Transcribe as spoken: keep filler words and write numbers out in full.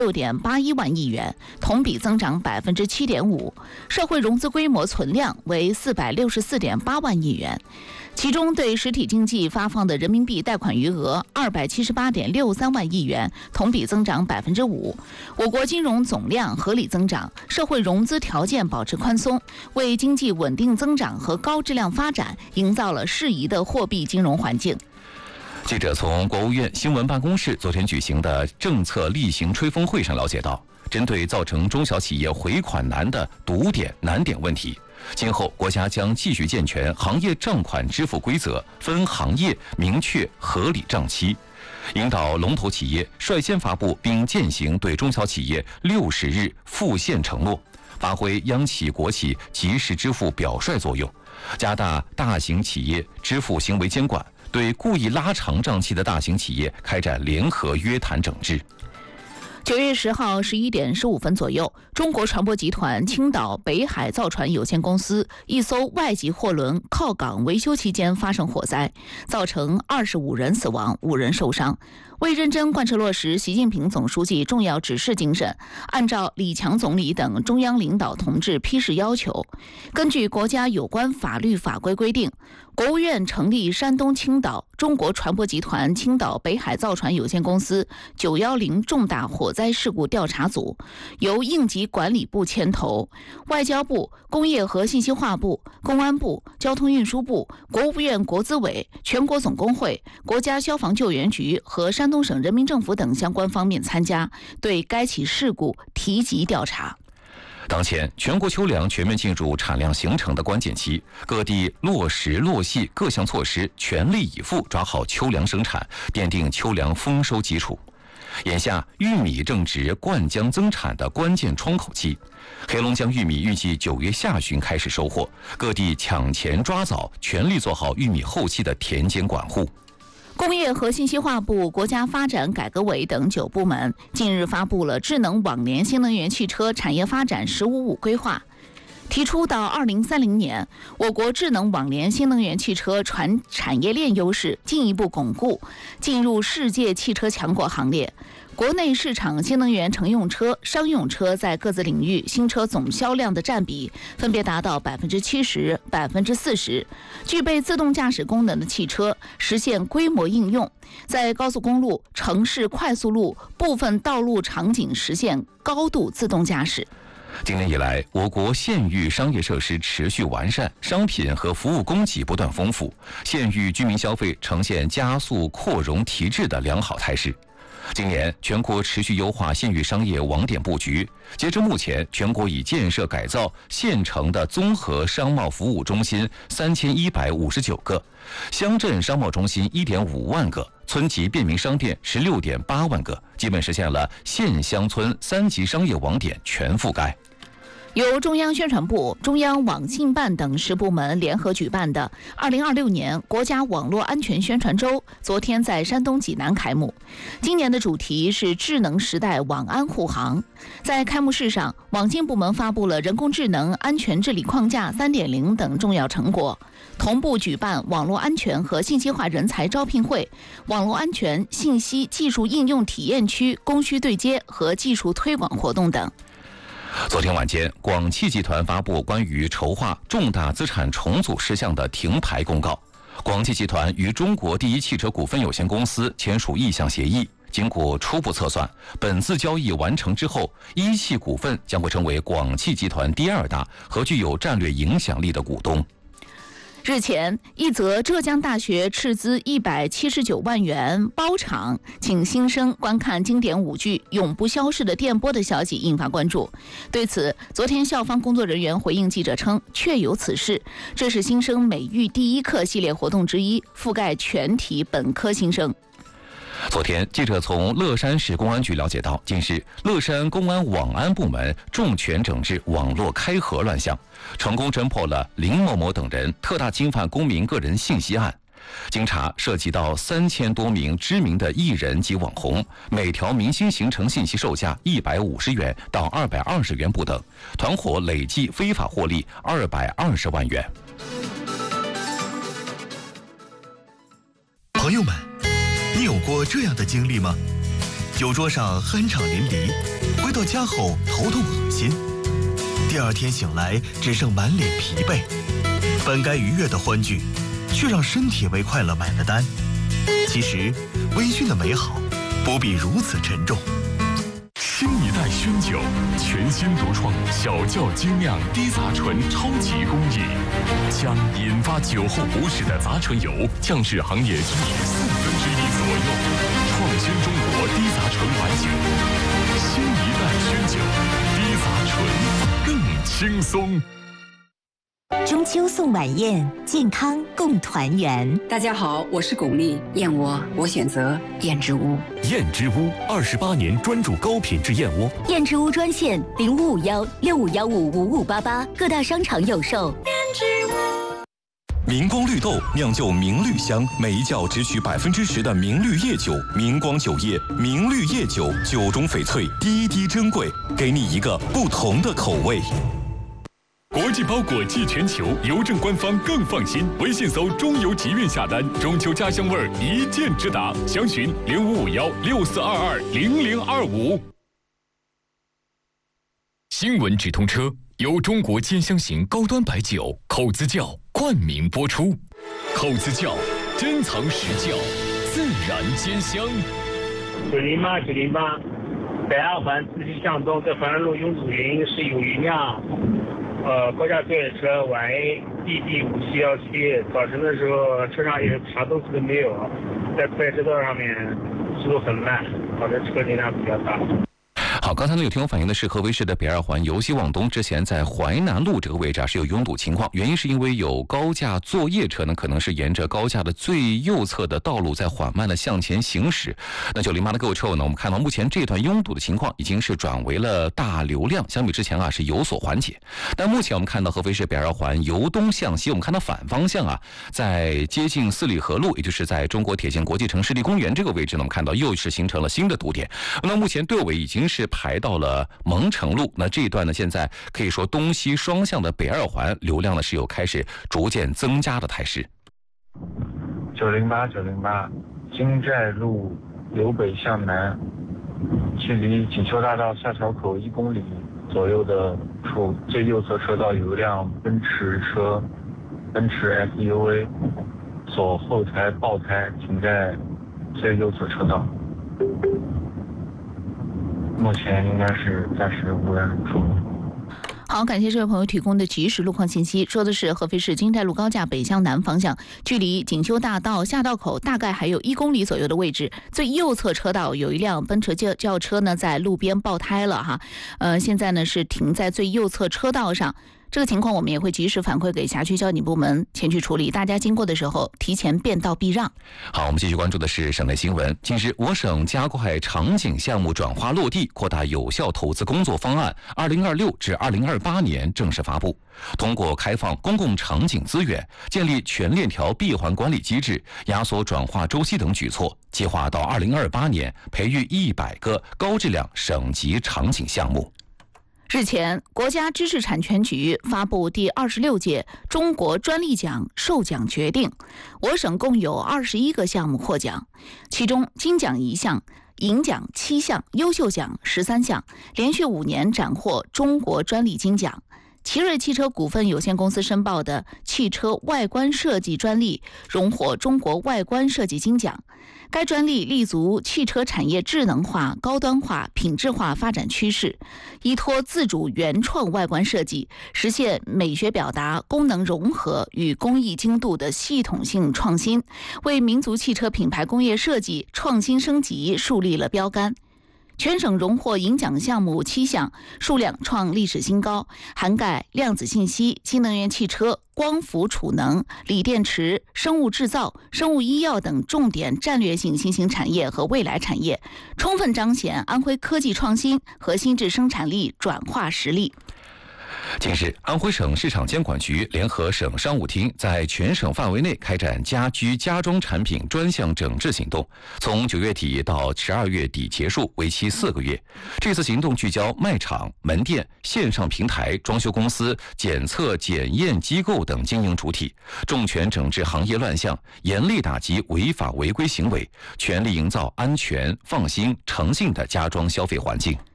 六点八一万亿元，同比增长百分之七点五，社会融资规模存量为四百六十四点八万亿元。其中，对实体经济发放的人民币贷款余额二百七十八点六三万亿元，同比增长百分之五。我国金融总量合理增长，社会融资条件保持宽松，为经济稳定增长和高质量发展营造了适宜的货币金融环境。 记者从国务院新闻办公室昨天举行的政策例行吹风会上了解到，针对造成中小企业回款难的堵点难点问题，今后国家将继续健全行业账款支付规则，分行业明确合理账期，引导龙头企业率先发布并践行对中小企业六十日付现承诺，发挥央企国企及时支付表率作用，加大大型企业支付行为监管，对故意拉长账期的大型企业开展联合约谈整治。 九月十号十一点十五分左右，中国船舶集团青岛北海造船有限公司一艘外籍货轮靠港维修期间发生火灾，造成二十五人死亡，五人受伤。为认真贯彻落实习近平总书记重要指示精神，按照李强总理等中央领导同志批示要求，根据国家有关法律法规规定，国务院成立山东青岛中国船舶集团青岛北海造船有限公司九一零重大火灾事故调查组，由应急管理部牵头，外交部、工业和信息化部、公安部、交通运输部、国务院国资委、全国总工会、国家消防救援局和山东省人民政府等相关方面参加，对该起事故提及调查。 当前，全国秋粮全面进入产量形成的关键期，各地落实落细各项措施，全力以赴抓好秋粮生产，奠定秋粮丰收基础。眼下，玉米正值灌浆增产的关键窗口期，黑龙江玉米预计九月下旬开始收获，各地抢前抓早，全力做好玉米后期的田间管护。 工业和信息化部、国家发展改革委等九部门近日发布了智能网联新能源汽车产业发展“十五五”规划，提出到二零三零年，我国智能网联新能源汽车传产业链优势进一步巩固，进入世界汽车强国行列。国内市场新能源乘用车、商用车在各自领域新车总销量的占比分别达到百分之七十、百分之四十。具备自动驾驶功能的汽车实现规模应用，在高速公路、城市快速路部分道路场景实现高度自动驾驶。 今年以来，我国县域商业设施持续完善，商品和服务供给不断丰富，县域居民消费呈现加速扩容提质的良好态势。今年，全国持续优化县域商业网点布局。截至目前，全国已建设改造县城的综合商贸服务中心三千一百五十九个，乡镇商贸中心一点五万个，村级便民商店十六点八万个，基本实现了县乡村三级商业网点全覆盖。 由中央宣传部、中央网信办等十部门联合举办的二零二六年国家网络安全宣传周昨天在山东济南开幕。今年的主题是智能时代网安护航。在开幕式上，网信部门发布了人工智能安全治理框架 三点零 等重要成果，同步举办网络安全和信息化人才招聘会、网络安全信息技术应用体验区供需对接和技术推广活动等。 昨天晚间，广汽集团发布关于筹划重大资产重组事项的停牌公告。广汽集团与中国第一汽车股份有限公司签署意向协议，经过初步测算，本次交易完成之后，一汽股份将会成为广汽集团第二大和具有战略影响力的股东。 日前，一则浙江大学斥资一百七十九万元包场请新生观看经典舞剧《永不消逝的电波》的消息引发关注。对此，昨天校方工作人员回应记者称，确有此事，这是新生美育第一课系列活动之一，覆盖全体本科新生。 昨天，记者从乐山市公安局了解到，近日乐山公安网安部门重拳整治网络开盒乱象，成功侦破了林某某等人特大侵犯公民个人信息案。经查，涉及到三千多名知名的艺人及网红，每条明星行程信息售价一百五十元到二百二十元不等，团伙累计非法获利二百二十万元。 朋友们，你有过这样的经历吗？ 酒桌上酣畅淋漓，回到家后头痛恶心，第二天醒来只剩满脸疲惫。本该愉悦的欢聚，却让身体为快乐买了单。其实，微醺的美好不必如此沉重。 新一代熏酒，全新独创小窖精酿低杂醇超级工艺，将引发酒后不适的杂醇油降至行业居民四分之一左右，创新中国低杂醇白酒。新一代熏酒，低杂醇更轻松。 中秋送晚宴，健康共团圆。 大家好，我是巩俐，燕窝我选择燕之屋。 燕之屋二十八年专注高品质燕窝。 燕之屋专线零五五幺六五幺五五五八八，各大商场有售。燕之屋。 明光绿豆酿就明绿香，每一窖只取百分之十的明绿叶酒。明光酒业明绿叶酒，酒中翡翠，滴滴珍贵，给你一个不同的口味。 国际包裹寄全球，邮政官方更放心。微信搜中邮集运下单，中秋家乡味儿一键直达。详询零五五幺六四二二零零二五。新闻直通车由中国兼香型高端白酒口子窖冠名播出。口子窖珍藏实窖，自然兼香。 九零八九零八，北二环自西向东，在环安路雍祖云是有一辆。呃，高架作业车晚 A D D 五七幺七，早晨的时候车上也啥东西都没有，在快车道上面速度很慢，导致车流量比较大。 好，刚才呢有听友反映的是合肥市的北二环由西往东之前在淮南路这个位置啊是有拥堵情况，原因是因为有高架作业车呢可能是沿着高架的最右侧的道路在缓慢的向前行驶。那九零八的购车呢，我们看到目前这段拥堵的情况已经是转为了大流量，相比之前啊是有所缓解。但目前我们看到合肥市北二环由东向西，我们看到反方向啊，在接近四里河路，也就是在中国铁建国际城湿地公园这个位置呢，我们看到又是形成了新的堵点。那目前队尾已经是排到了蒙城路，那这一段呢，现在可以说东西双向的北二环流量呢是有开始逐渐增加的态势。 九零八九零八，金寨路由北向南，距离锦绣大道下桥口一公里左右的处，最右侧车道有一辆奔驰车，奔驰 S U V， 左后胎爆胎停在最右侧车道。目前应该是暂时无人入住。 好，感谢这位朋友提供的及时路况信息，说的是合肥市金寨路高架北向南方向，距离锦绣大道下道口大概还有一公里左右的位置，最右侧车道有一辆奔驰轿轿车呢在路边爆胎了哈，呃，现在呢是停在最右侧车道上。这个情况我们也会及时反馈给辖区交警部门前去处理，大家经过的时候提前变道避让。 好，我们继续关注的是省内新闻。近日，我省加快场景项目转化落地、扩大有效投资工作方案二零二六至二零二八年正式发布。通过开放公共场景资源、建立全链条闭环管理机制、压缩转化周期等举措，计划到二零二八年培育一百个高质量省级场景项目。 日前，国家知识产权局发布第二十六届中国专利奖授奖决定，我省共有二十一个项目获奖，其中金奖一项，银奖七项，优秀奖十三项，连续五年斩获中国专利金奖。奇瑞汽车股份有限公司申报的汽车外观设计专利荣获中国外观设计金奖。该专利立足汽车产业智能化、高端化、品质化发展趋势，依托自主原创外观设计，实现美学表达、功能融合与工艺精度的系统性创新，为民族汽车品牌工业设计创新升级树立了标杆。全省荣获银奖项目七项，数量创历史新高，涵盖量子信息、新能源汽车、光伏储能、锂电池、生物制造、生物医药等重点战略性新兴产业和未来产业，充分彰显安徽科技创新和新质生产力转化实力。 近日，安徽省市场监管局联合省商务厅，在全省范围内开展家居家装产品专项整治行动，从九月底到十二月底结束，为期四个月。这次行动聚焦卖场、门店、线上平台、装修公司、检测检验机构等经营主体，重拳整治行业乱象，严厉打击违法违规行为，全力营造安全、放心、诚信的家装消费环境。